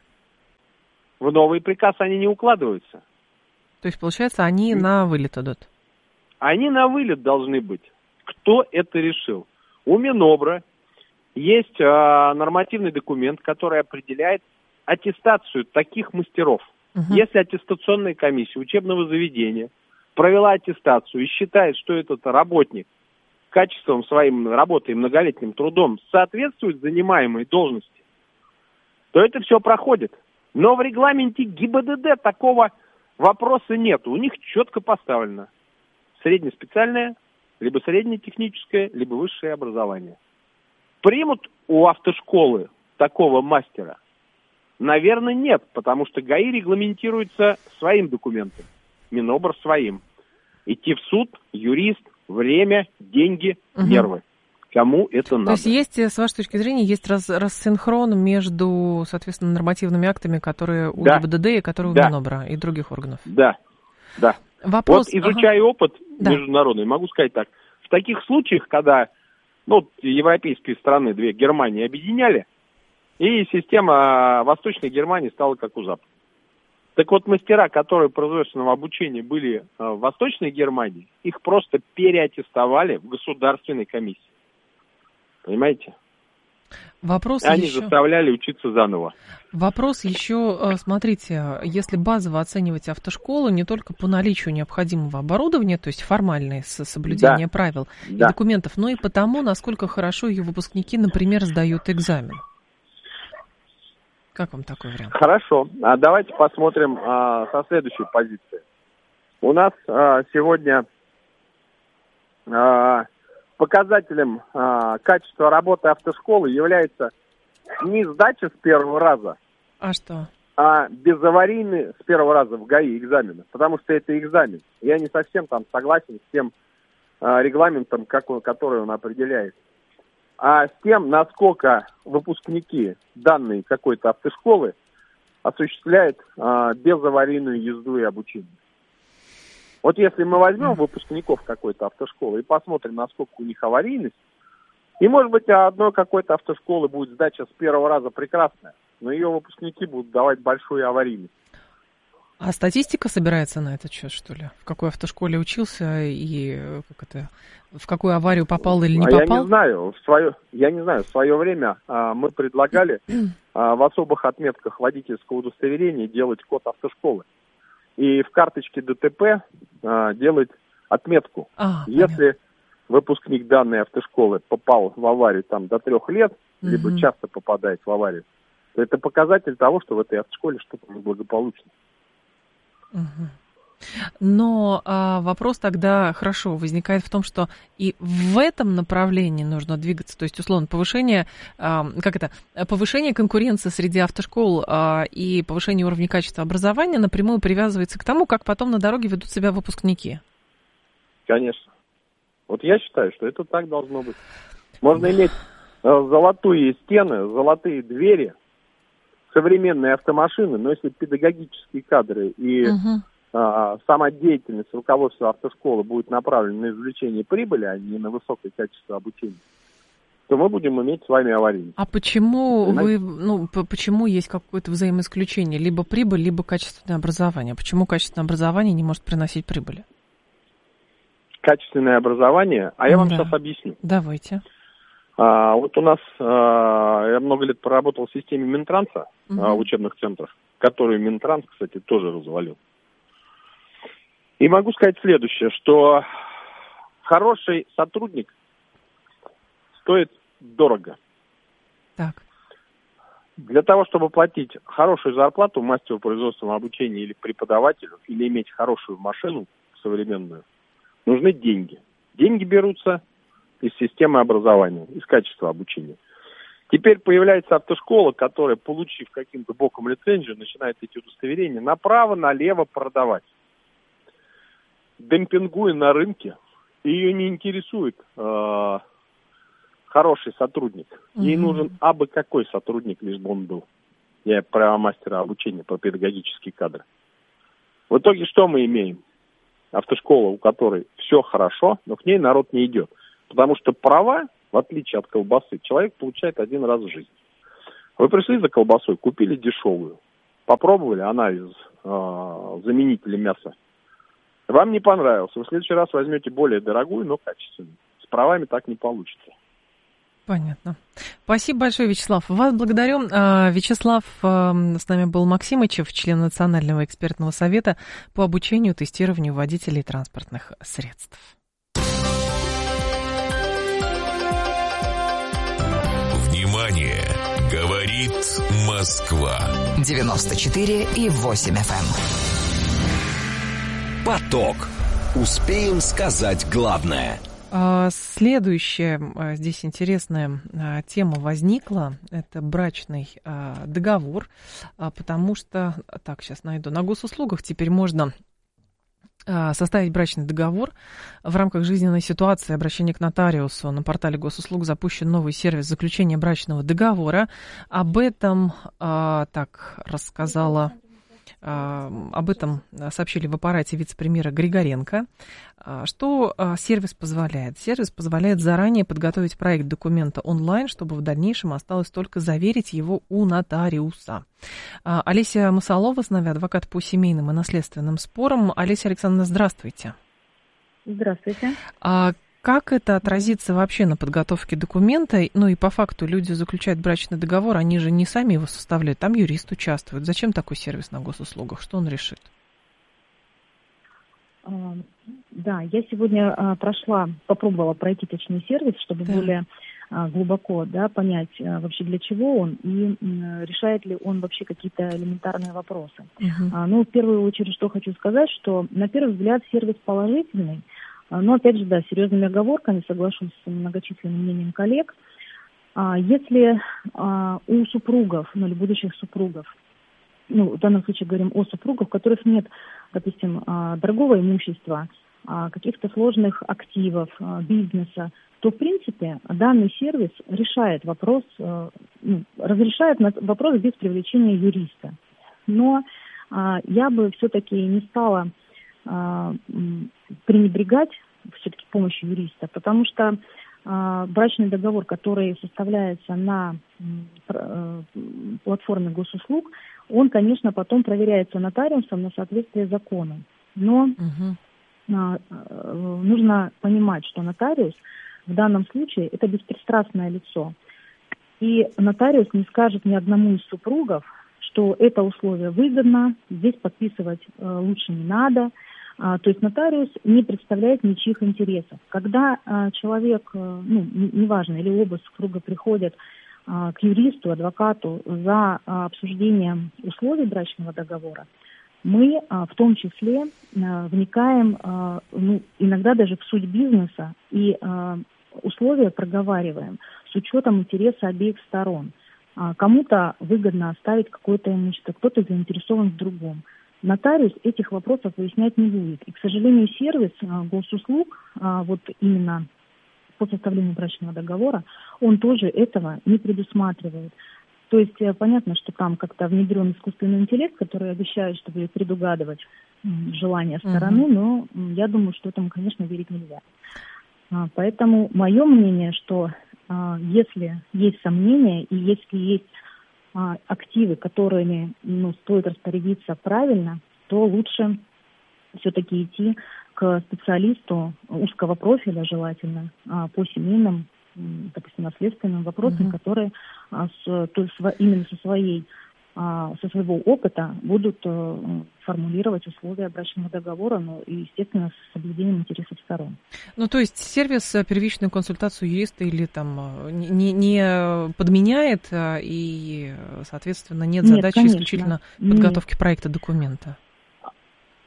В новый приказ они не укладываются. То есть, получается, они на вылет идут? Они на вылет должны быть. Кто это решил? У Минобра есть а, нормативный документ, который определяет аттестацию таких мастеров. Угу. Если аттестационная комиссия учебного заведения провела аттестацию и считает, что этот работник качеством своим работы и многолетним трудом соответствует занимаемой должности, то это все проходит. Но в регламенте ГИБДД такого вопроса нет. У них четко поставлено среднеспециальное, либо среднетехническое, либо высшее образование. Примут у автошколы такого мастера? Наверное, нет, потому что ГАИ регламентируется своим документом, Минобр своим. Идти в суд, юрист, время, деньги, угу. нервы. Кому это надо? То есть есть, с вашей точки зрения, есть раз, рассинхрон между, соответственно, нормативными актами, которые у да. ГИБДД и которые да. у Минобра и других органов? Да, да. Вопрос... Вот изучая ага. опыт да. международный, могу сказать так. В таких случаях, когда ну, европейские страны, две, Германии объединяли, и система Восточной Германии стала как у Запада. Так вот, мастера, которые производственного обучения были в Восточной Германии, их просто переаттестовали в государственной комиссии. Понимаете? Вопрос Они еще... заставляли учиться заново. Вопрос еще, смотрите, если базово оценивать автошколу не только по наличию необходимого оборудования, то есть формальное соблюдение да. правил да. и документов, но и по тому, насколько хорошо ее выпускники, например, сдают экзамен. Как вам такой вариант? Хорошо. А давайте посмотрим а, со следующей позиции. У нас а, сегодня а, показателем а, качества работы автошколы является не сдача с первого раза, а что? А безаварийный с первого раза в ГАИ экзамена, потому что это экзамен. Я не совсем там согласен с тем а, регламентом, как он, который он определяет. А с тем, насколько выпускники данной какой-то автошколы осуществляют а, безаварийную езду и обучение. Вот если мы возьмем выпускников какой-то автошколы и посмотрим, насколько у них аварийность, и, может быть, одной какой-то автошколы будет сдача с первого раза прекрасная, но ее выпускники будут давать большую аварийность. А статистика собирается на этот счет, что ли? В какой автошколе учился и как это, в какую аварию попал или не а попал? Я не знаю. В свое, я не знаю. В свое время а, мы предлагали а, в особых отметках водительского удостоверения делать код автошколы. И в карточке ДТП а, делать отметку. А, Если понятно. выпускник данной автошколы попал в аварию там, до трех лет, угу. либо часто попадает в аварию, то это показатель того, что в этой автошколе что-то неблагополучно. Но а, вопрос тогда, хорошо, возникает в том, что и в этом направлении нужно двигаться, то есть, условно, повышение, а, как это, повышение конкуренции среди автошкол а, и повышение уровня качества образования напрямую привязывается к тому, как потом на дороге ведут себя выпускники. Конечно. Вот я считаю, что это так должно быть. Можно иметь золотые стены, золотые двери, современные автомашины, но если педагогические кадры и uh-huh. а, самодеятельность руководства автошколы будет направлена на извлечение прибыли, а не на высокое качество обучения, то мы будем иметь с вами аварийность. А почему Понимаете? вы, ну, почему есть какое-то взаимоисключение? Либо прибыль, либо качественное образование. Почему качественное образование не может приносить прибыли? Качественное образование? А я вам да. сейчас объясню. Давайте. А, вот у нас, а, я много лет проработал в системе Минтранса, угу. а, в учебных центрах, которую Минтранс, кстати, тоже развалил. И могу сказать следующее, что хороший сотрудник стоит дорого. Так. Для того, чтобы платить хорошую зарплату мастеру производственного обучения или преподавателю, или иметь хорошую машину современную, нужны деньги. Деньги берутся из системы образования, из качества обучения. Теперь появляется автошкола, которая, получив каким-то боком лицензию, начинает эти удостоверения направо-налево продавать. Демпингуя на рынке, и ее не интересует э, хороший сотрудник. Ей mm-hmm. нужен абы какой сотрудник, лишь бы он был. Я про мастера обучения, про педагогические кадры. В итоге что мы имеем? Автошкола, у которой все хорошо, но к ней народ не идет. Потому что права, в отличие от колбасы, человек получает один раз в жизни. Вы пришли за колбасой, купили дешевую, попробовали, она из э, заменителя мяса. Вам не понравилось, вы в следующий раз возьмете более дорогую, но качественную. С правами так не получится. Понятно. Спасибо большое, Вячеслав. Вас благодарю. Вячеслав, с нами был Максимычев, член Национального экспертного совета по обучению и тестированию водителей транспортных средств. Внимание! Говорит Москва. девяносто четыре и восемь эф эм. Поток. Успеем сказать главное. Следующая здесь интересная тема возникла. Это брачный договор, потому что, так, сейчас найду, на госуслугах теперь можно составить брачный договор в рамках жизненной ситуации, обращения к нотариусу. На портале госуслуг запущен новый сервис заключения брачного договора. Об этом так рассказала... Об этом сообщили в аппарате вице-премьера Григоренко. Что сервис позволяет? Сервис позволяет заранее подготовить проект документа онлайн, чтобы в дальнейшем осталось только заверить его у нотариуса. Олеся Масалова с нами, адвокат по семейным и наследственным спорам. Олеся Александровна, здравствуйте. Здравствуйте. Как это отразится вообще на подготовке документа? Ну и по факту люди заключают брачный договор, они же не сами его составляют, там юрист участвует. Зачем такой сервис на госуслугах? Что он решит? Да, я сегодня прошла, попробовала пройти точный сервис, чтобы да. более глубоко да, понять вообще для чего он и решает ли он вообще какие-то элементарные вопросы. Uh-huh. Ну, в первую очередь, что хочу сказать, что на первый взгляд сервис положительный. Но, опять же, да, серьезными оговорками, соглашусь с многочисленным мнением коллег. Если у супругов, ну или будущих супругов, ну, в данном случае говорим о супругах, у которых нет, допустим, дорогого имущества, каких-то сложных активов, бизнеса, то, в принципе, данный сервис решает вопрос, ну, разрешает вопрос без привлечения юриста. Но я бы все-таки не стала пренебрегать все-таки помощью юриста, потому что э, брачный договор, который составляется на э, платформе госуслуг, он, конечно, потом проверяется нотариусом на соответствие закону. Но uh-huh. э, э, нужно понимать, что нотариус в данном случае это беспристрастное лицо. И нотариус не скажет ни одному из супругов, что это условие выгодно, здесь подписывать э, лучше не надо. А, то есть нотариус не представляет ничьих интересов. Когда а, человек, а, ну, неважно, или оба супруга приходят а, к юристу, адвокату за а, обсуждением условий брачного договора, мы а, в том числе а, вникаем а, ну, иногда даже в суть бизнеса и а, условия проговариваем с учетом интереса обеих сторон. А, кому-то выгодно оставить какое-то имущество, кто-то заинтересован в другом. Нотариус этих вопросов выяснять не будет. И, к сожалению, сервис а, госуслуг, а, вот именно по составлению брачного договора, он тоже этого не предусматривает. То есть а, понятно, что там как-то внедрен искусственный интеллект, который обещает, что будет предугадывать м, желания стороны, uh-huh. но м, я думаю, что этому, конечно, верить нельзя. А, поэтому мое мнение, что а, если есть сомнения и если есть активы, которыми ну, стоит распорядиться правильно, то лучше все-таки идти к специалисту узкого профиля, желательно, по семейным, допустим, наследственным вопросам, угу. которые с, то есть, именно со своей со своего опыта будут формулировать условия брачного договора, ну и, естественно, с соблюдением интересов сторон. Ну, то есть сервис первичную консультацию юриста или там не, не подменяет, и, соответственно, нет, нет задачи конечно. исключительно подготовки нет. проекта документа?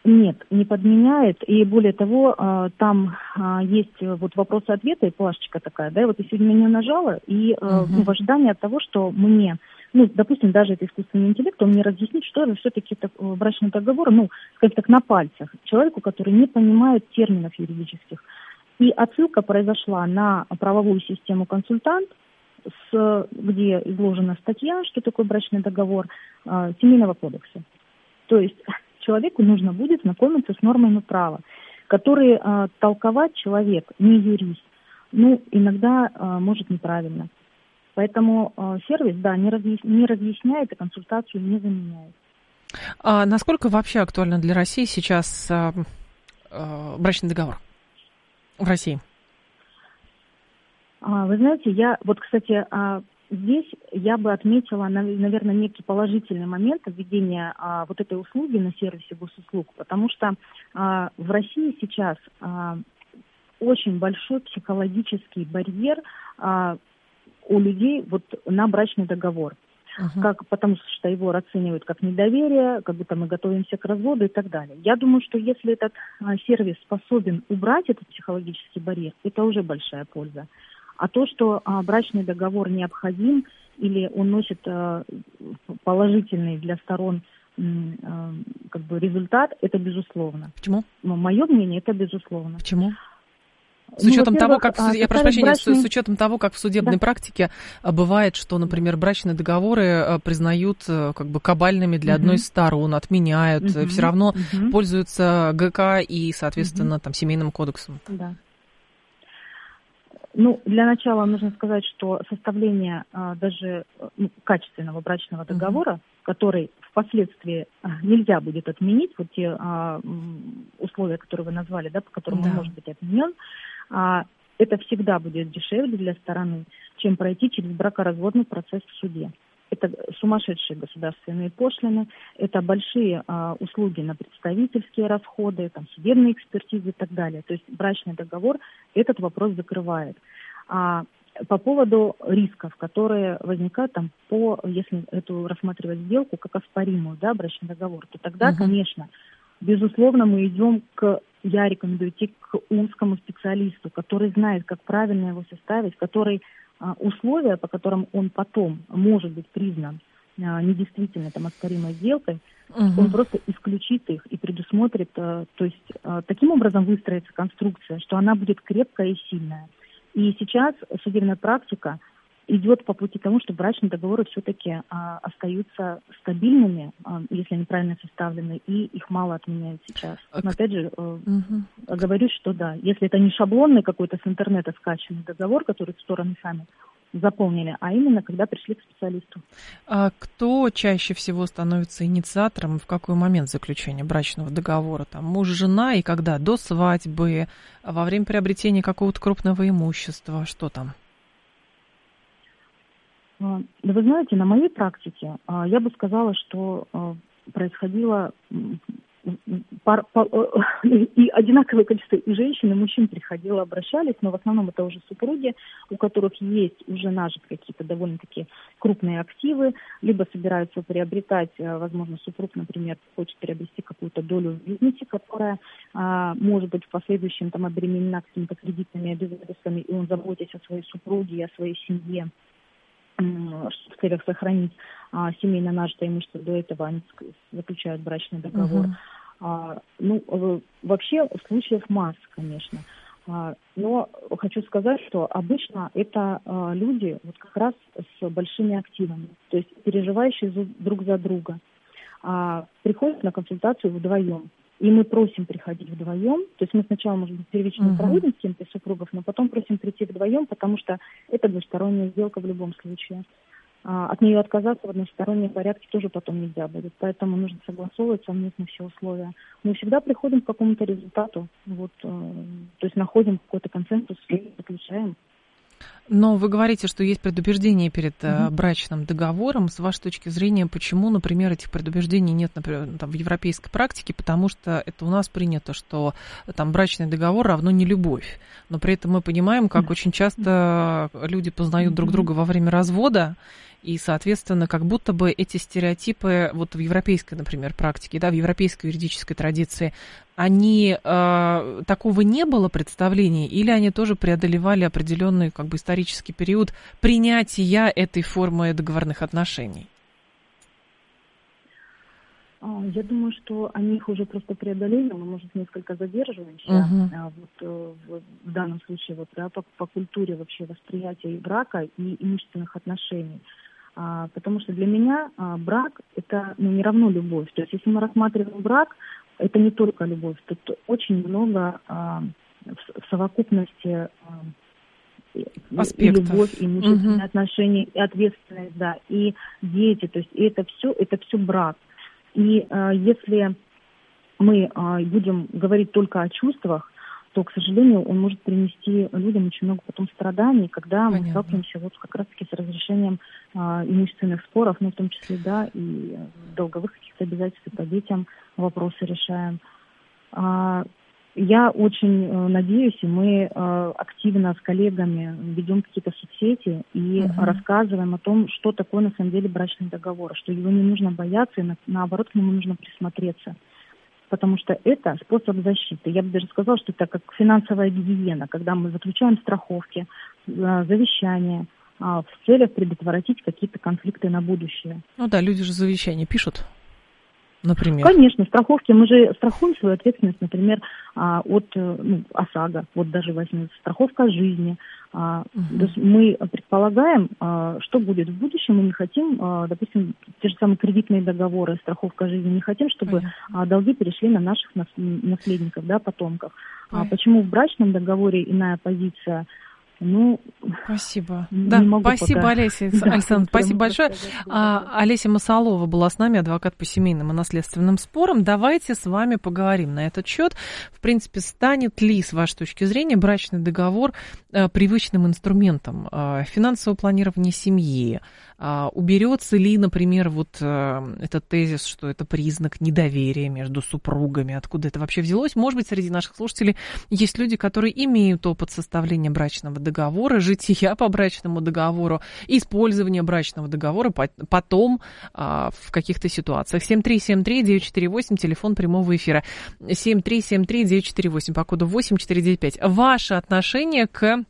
Нет, не подменяет. И более того, там есть вот вопросы-ответы, и плашечка такая, да, и вот я сегодня на нее нажала, и uh-huh. ну, в ожидании от того, что мне, ну, допустим, даже это искусственный интеллект, он мне разъяснит, что это все-таки брачный договор, ну, скажем так, на пальцах, человеку, который не понимает терминов юридических. И отсылка произошла на правовую систему «Консультант», с, где изложена статья, что такое брачный договор, Семейного кодекса. То есть человеку нужно будет знакомиться с нормами права, которые э, толковать человек, не юрист, ну, иногда э, может неправильно. Поэтому э, сервис, да, не, разъяс... не разъясняет и консультацию не заменяет. А насколько вообще актуально для России сейчас э, э, брачный договор в России? А, вы знаете, я, вот, кстати, а, здесь я бы отметила, наверное, некий положительный момент введения а, вот этой услуги на сервисе госуслуг, потому что а, в России сейчас а, очень большой психологический барьер а, у людей вот на брачный договор. Uh-huh. Как, потому что его расценивают как недоверие, как будто мы готовимся к разводу и так далее. Я думаю, что если этот а, сервис способен убрать этот психологический барьер, это уже большая польза. А то, что а, брачный договор необходим или он носит а, положительный для сторон м, а, как бы результат, это безусловно. Почему? Мое мнение, это безусловно. Почему? С учетом ну, того, как в, я прошу прощения, брачный... с, с учетом того, как в судебной да. практике бывает, что, например, брачные договоры признают как бы кабальными для uh-huh. одной из сторон, отменяют, uh-huh. все равно uh-huh. пользуются ГК и, соответственно, uh-huh. там семейным кодексом. Да. Ну, для начала нужно сказать, что составление а, даже ну, качественного брачного договора, uh-huh. который впоследствии а, нельзя будет отменить, вот те а, условия, которые вы назвали, да, по которым да. он может быть отменен, а, это всегда будет дешевле для стороны, чем пройти через бракоразводный процесс в суде. Это сумасшедшие государственные пошлины, это большие а, услуги на представительские расходы, там, судебные экспертизы и так далее. То есть брачный договор этот вопрос закрывает. А, по поводу рисков, которые возникают там по, если эту рассматривать сделку как оспоримую, да, брачный договор, то тогда, uh-huh. конечно, безусловно, мы идем к, я рекомендую идти к узкому специалисту, который знает, как правильно его составить, который условия, по которым он потом может быть признан а, недействительной там оспоримой сделкой, угу. он просто исключит их и предусмотрит, а, то есть а, таким образом выстроится конструкция, что она будет крепкая и сильная. И сейчас судебная практика идет по пути к тому, что брачные договоры все-таки а, остаются стабильными, а, если они правильно составлены, и их мало отменяют сейчас. Но опять же, а, угу. говорю, что да, если это не шаблонный какой-то с интернета скачанный договор, который стороны сами заполнили, а именно когда пришли к специалисту. А кто чаще всего становится инициатором, в какой момент заключения брачного договора? Там муж, жена, и когда? До свадьбы, во время приобретения какого-то крупного имущества, что там? Да вы знаете, на моей практике я бы сказала, что происходило пар, пар, и одинаковое количество и женщин, и мужчин приходило, обращались, но в основном это уже супруги, у которых есть уже нажиты какие-то довольно-таки крупные активы, либо собираются приобретать, возможно, супруг, например, хочет приобрести какую-то долю в бизнесе, которая может быть в последующем там обременена какими-то кредитными обязательствами, и он, заботясь о своей супруге и о своей семье, в целях сохранить а, семейно нажитое имущество, до этого они заключают брачный договор. Uh-huh. А, ну, вообще случаев масса, конечно. А, но хочу сказать, что обычно это а, люди вот как раз с большими активами, то есть переживающие друг за друга. А, приходят на консультацию вдвоем. И мы просим приходить вдвоем. То есть мы сначала, может быть, первично uh-huh. проводим с кем-то из супругов, но потом просим прийти вдвоем, потому что это двусторонняя сделка в любом случае. А, от нее отказаться в одностороннем порядке тоже потом нельзя будет. Поэтому нужно согласовывать совместно все условия. Мы всегда приходим к какому-то результату. Вот, э, то есть находим какой-то консенсус и заключаем. Но вы говорите, что есть предубеждение перед uh-huh. брачным договором. С вашей точки зрения, почему, например, этих предубеждений нет, например, там, в европейской практике? Потому что это у нас принято, что там брачный договор равно не любовь. Но при этом мы понимаем, как uh-huh. очень часто люди познают uh-huh. друг друга во время развода, И, соответственно, как будто бы эти стереотипы вот в европейской, например, практике, да, в европейской юридической традиции, они э, такого не было представления, или они тоже преодолевали определенный как бы исторический период принятия этой формы договорных отношений? Я думаю, что они их уже просто преодолели, мы, может, несколько задерживаемся. Uh-huh. Вот, в, в данном случае вот, да, по, по культуре вообще восприятия брака и имущественных отношений. А, потому что для меня а, брак – это ну, не равно любовь. То есть если мы рассматриваем брак, это не только любовь. Тут очень много а, в, в совокупности а, аспектов. И любовь, и имущественные uh-huh. отношения, и ответственность, да, и дети. То есть и это все, это все брак. И э, если мы э, будем говорить только о чувствах, то, к сожалению, он может принести людям очень много потом страданий, когда Понятно. мы сталкиваемся вот как раз-таки с разрешением э, имущественных споров, ну, в том числе, да, и долговых каких-то обязательств по детям вопросы решаем. А, я очень э, надеюсь, и мы э, активно с коллегами ведем какие-то соцсети и uh-huh. рассказываем о том, что такое на самом деле брачный договор, что его не нужно бояться, и на, наоборот, к нему нужно присмотреться. Потому что это способ защиты. Я бы даже сказала, что это как финансовая гигиена, когда мы заключаем страховки, э, завещания, э, в целях предотвратить какие-то конфликты на будущее. Ну да, люди же завещания пишут. Например? Конечно, страховки. Мы же страхуем свою ответственность, например, от ну, ОСАГО, вот даже возьмем страховка жизни. Uh-huh. То есть мы предполагаем, что будет в будущем, мы не хотим, допустим, те же самые кредитные договоры, страховка жизни, не хотим, чтобы Понятно. долги перешли на наших наследников, да, потомков. Ой. Почему в брачном договоре иная позиция? Ну, спасибо. Да, спасибо, пока. Олеся. Да, Александр, спасибо большое. А, Олеся Масалова была с нами, адвокат по семейным и наследственным спорам. Давайте с вами поговорим на этот счет. В принципе, станет ли, с вашей точки зрения, брачный договор а, привычным инструментом а, финансового планирования семьи? А, уберется ли, например, вот а, этот тезис, что это признак недоверия между супругами? Откуда это вообще взялось? Может быть, среди наших слушателей есть люди, которые имеют опыт составления брачного договора, договора, жития по брачному договору, использование брачного договора потом а, в каких-то ситуациях. семь три семь три девять четыре восемь, телефон прямого эфира. семь три семь три девять четыре восемь, по коду восемь четыре девять пять. Ваше отношение к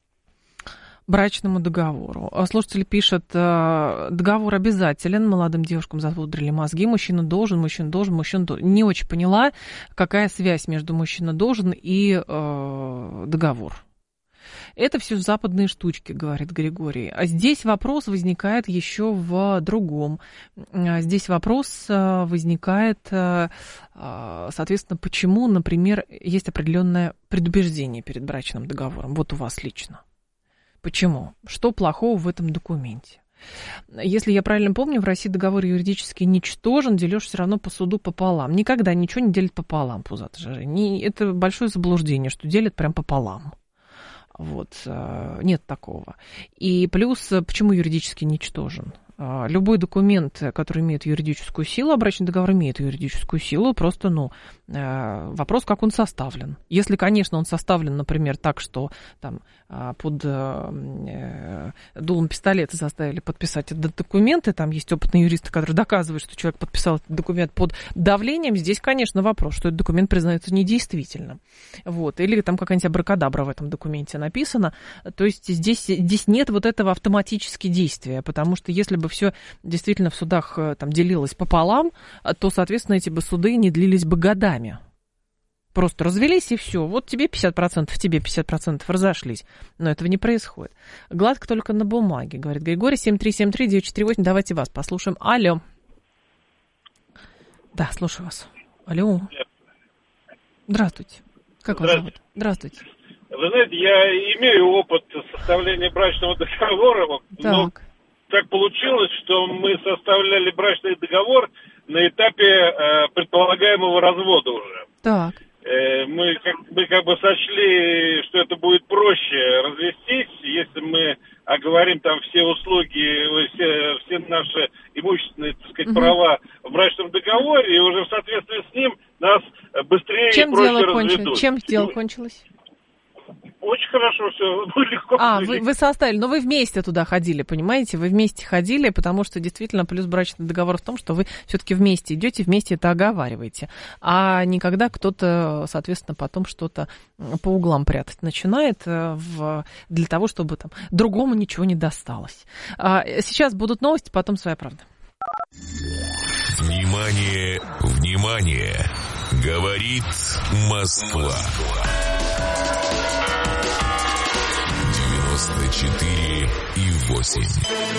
брачному договору. Слушатель пишет, договор обязателен, молодым девушкам запудрили мозги, мужчина должен, мужчина должен, мужчина должен. Не очень поняла, какая связь между мужчина должен и э, договор. Это все западные штучки, говорит Григорий. А здесь вопрос возникает еще в другом. Здесь вопрос возникает, соответственно, почему, например, есть определенное предубеждение перед брачным договором. Вот у вас лично. Почему? Что плохого в этом документе? Если я правильно помню, в России договор юридически ничтожен, делишь все равно по суду пополам. Никогда ничего не делят пополам, пузатый же. Это большое заблуждение, что делят прям пополам. Вот, нет такого. И плюс, почему юридически ничтожен? Любой документ, который имеет юридическую силу, а брачный договор имеет юридическую силу, просто, ну, вопрос, как он составлен. Если, конечно, он составлен, например, так, что там под дулом пистолета заставили подписать этот документ, и там есть опытные юристы, которые доказывают, что человек подписал этот документ под давлением, здесь, конечно, вопрос, что этот документ признается недействительным. Вот. Или там какая-нибудь абракадабра в этом документе написана. То есть здесь, здесь нет вот этого автоматически действия, потому что если бы все действительно в судах там делилось пополам, то, соответственно, эти бы суды не длились бы годами. Просто развелись и все. Вот тебе пятьдесят процентов, тебе пятьдесят процентов, разошлись. Но этого не происходит. Гладко только на бумаге, говорит Григорий. семь три семь три девять четыре восемь. Давайте вас послушаем. Алло. Да, слушаю вас. Алло. Здравствуйте. Как вас зовут? Здравствуйте. Вы знаете, я имею опыт составления брачного договора. Но так. так получилось, что мы составляли брачный договор на этапе э, предполагаемого развода уже. Так. Мы как, мы как бы сочли, что это будет проще развестись, если мы оговорим там все услуги, все, все наши имущественные, так сказать, угу. права в брачном договоре, и уже в соответствии с ним нас быстрее Чем и проще дело разведут. Кончилось? Чем дело кончилось? Очень хорошо все, ну, легко. А, вы, вы составили, но вы вместе туда ходили, понимаете? Вы вместе ходили, потому что действительно плюс брачный договор в том, что вы все-таки вместе идете, вместе это оговариваете. А не когда кто-то, соответственно, потом что-то по углам прятать начинает в, для того, чтобы там другому ничего не досталось. А, сейчас будут новости, потом «Своя правда». Внимание, внимание! Говорит Москва. девяносто четыре и восемь.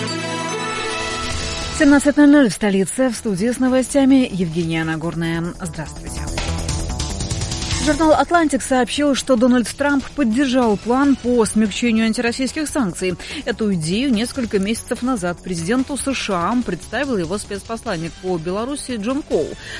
семнадцать ноль ноль в столице. В студии с новостями Евгения Нагорная. Здравствуйте. Журнал «Атлантик» сообщил, что Дональд Трамп поддержал план по смягчению антироссийских санкций. Эту идею несколько месяцев назад президенту США представил его спецпосланник по Беларуси Джон Коул.